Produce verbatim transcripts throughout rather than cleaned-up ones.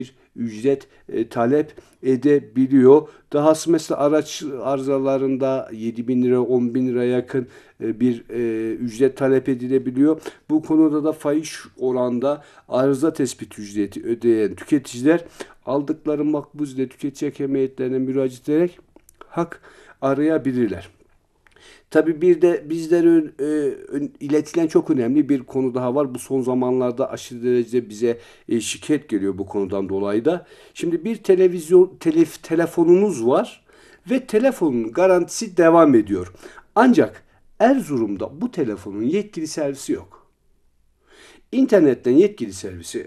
ücret e, talep edebiliyor. Dahası mesela araç arızalarında yedi bin lira on bin lira yakın e, bir e, ücret talep edilebiliyor. Bu konuda da fahiş oranda arıza tespit ücreti ödeyen tüketiciler aldıkları makbuzle tüketici hakem heyetlerine müracaat ederek hak arayabilirler. Tabii bir de bizlere e, iletilen çok önemli bir konu daha var. Bu son zamanlarda aşırı derecede bize e, şikayet geliyor bu konudan dolayı da. Şimdi bir televizyon telef, telefonunuz var ve telefonun garantisi devam ediyor. Ancak Erzurum'da bu telefonun yetkili servisi yok. İnternetten yetkili servisi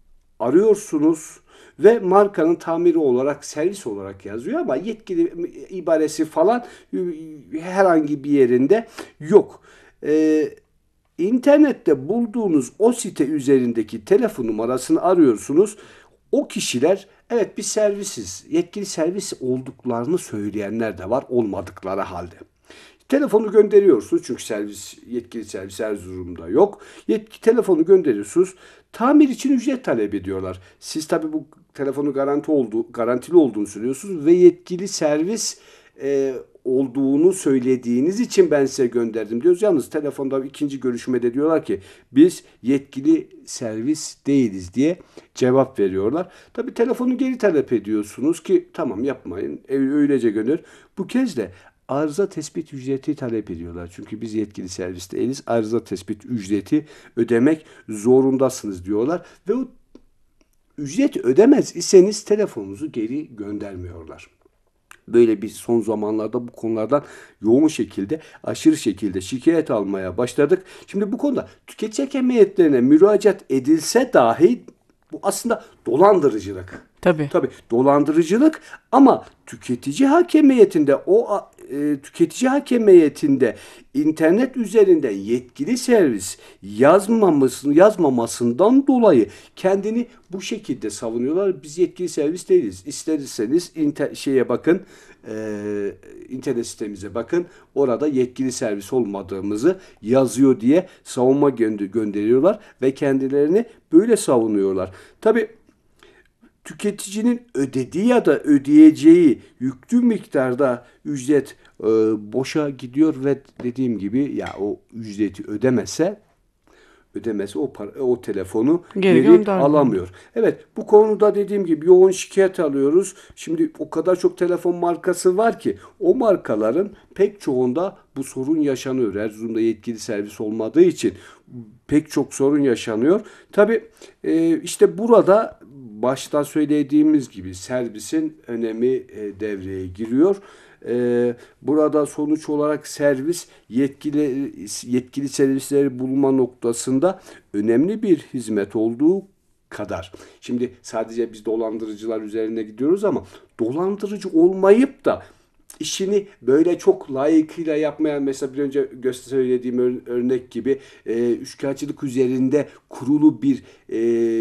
arıyorsunuz ve markanın tamiri olarak servis olarak yazıyor ama yetkili ibaresi falan herhangi bir yerinde yok. Ee, internette bulduğunuz o site üzerindeki telefon numarasını arıyorsunuz. O kişiler evet bir servisiz, yetkili servis olduklarını söyleyenler de var olmadıkları halde. Telefonu gönderiyorsunuz çünkü servis yetkili servis Erzurum'da yok. Yetki telefonu gönderiyorsunuz. Tamir için ücret talep ediyorlar. Siz tabii bu telefonu garanti olduğu, garantili olduğunu söylüyorsunuz ve yetkili servis e, olduğunu söylediğiniz için ben size gönderdim diyoruz. Yalnız telefonda ikinci görüşmede diyorlar ki biz yetkili servis değiliz diye cevap veriyorlar. Tabii telefonu geri talep ediyorsunuz ki tamam yapmayın öylece gönder. Bu kez de arıza tespit ücreti talep ediyorlar. Çünkü biz yetkili servis değiliz. Arıza tespit ücreti ödemek zorundasınız diyorlar. Ve o ücret ödemez iseniz telefonunuzu geri göndermiyorlar. Böyle bir son zamanlarda bu konulardan yoğun şekilde, aşırı şekilde şikayet almaya başladık. Şimdi bu konuda tüketici hakem heyetlerine müracaat edilse dahi bu aslında dolandırıcılık. Tabii. Tabii dolandırıcılık ama tüketici hakemiyetinde o e, tüketici hakemiyetinde internet üzerinde yetkili servis yazmamasın, yazmamasından dolayı kendini bu şekilde savunuyorlar. Biz yetkili servis değiliz. İsterseniz inter, şeye bakın e, internet sitemize bakın. Orada yetkili servis olmadığımızı yazıyor diye savunma gönder gönderiyorlar ve kendilerini böyle savunuyorlar. Tabii tüketicinin ödediği ya da ödeyeceği yüklü miktarda ücret e, boşa gidiyor ve dediğim gibi ya o ücreti ödemese ödemesi o para, o telefonu Geri geri göndermiyor. alamıyor. Evet bu konuda dediğim gibi yoğun şikayet alıyoruz. Şimdi o kadar çok telefon markası var ki o markaların pek çoğunda bu sorun yaşanıyor. Erzurum'da yetkili servis olmadığı için pek çok sorun yaşanıyor. Tabii e, işte burada başta söylediğimiz gibi servisin önemi e, devreye giriyor. Ee, burada sonuç olarak servis yetkili yetkili servisleri bulma noktasında önemli bir hizmet olduğu kadar. Şimdi sadece biz dolandırıcılar üzerine gidiyoruz ama dolandırıcı olmayıp da işini böyle çok layıkıyla yapmayan mesela bir önce göster söylediğim ör- örnek gibi e, üçkağıtçılık üzerinde kurulu bir e,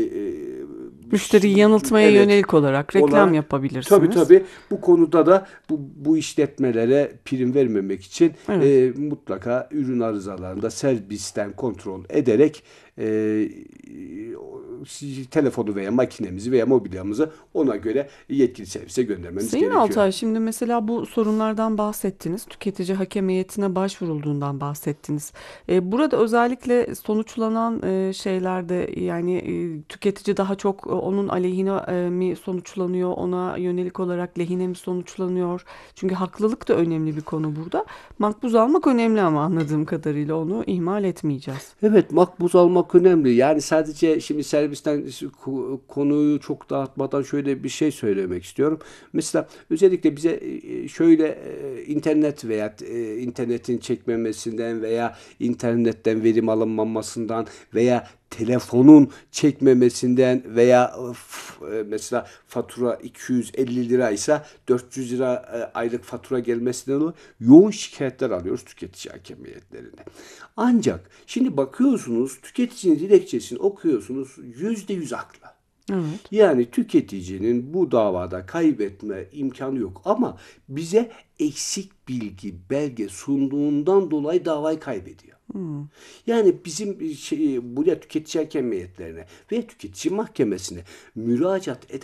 Müşteriyi e, yanıltmaya evet yönelik olarak reklam olarak tabii yapabilirsiniz. tabii bu konuda da bu, bu işletmelere prim vermemek için Evet. e, mutlaka ürün arızalarında servisten kontrol ederek e, telefonu veya makinemizi veya mobilyamızı ona göre yetkili servise göndermemiz Sayın gerekiyor. Altay, şimdi mesela bu sorunlardan bahsettiniz. Tüketici hakem heyetine başvurulduğundan bahsettiniz. E, burada özellikle sonuçlanan e, şeylerde yani e, tüketici daha çok e, onun aleyhine e, mi sonuçlanıyor, ona yönelik olarak lehine mi sonuçlanıyor? Çünkü haklılık da önemli bir konu burada. Makbuz almak önemli ama anladığım kadarıyla onu ihmal etmeyeceğiz. Evet, makbuz almak önemli. Yani sadece şimdi servisten ko- konuyu çok dağıtmadan şöyle bir şey söylemek istiyorum. Mesela özellikle bize e, şöyle e, internet veya e, internetin çekmemesinden veya internetten verim alınmamasından veya telefonun çekmemesinden veya e, f- e, mesela fatura iki yüz elli liraysa dört yüz lira e, aylık fatura gelmesinden dolayı yoğun şikayetler alıyoruz tüketici hakemiyetlerinde. Ancak şimdi bakıyorsunuz tüketicinin dilekçesini okuyorsunuz yüzde yüz haklı. Evet. Yani tüketicinin bu davada kaybetme imkanı yok ama bize eksik bilgi, belge sunduğundan dolayı davayı kaybediyor. Hmm. Yani bizim şey, buraya tüketici hakemiyetlerine ve tüketici mahkemesine müracaat eden